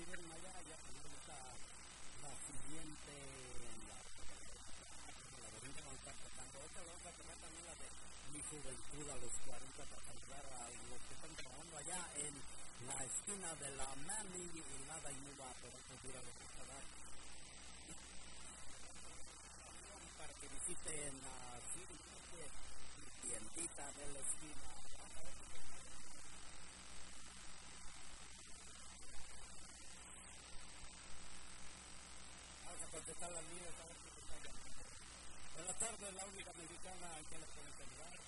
estuvieron allá, ya tenemos la siguiente, la bonita vamos a estar tocando otra, vamos a tocar también la de Mi Juventud a los 40 para ayudar a los que están trabajando allá en la esquina de la Mami y nada y Nuba, pero cultura de Quesada, para que visiten la tiendita de la esquina. Vamos a contestar las líneas a ver qué está llamando. Buenas tardes, la única mexicana en que les pueden ayudar.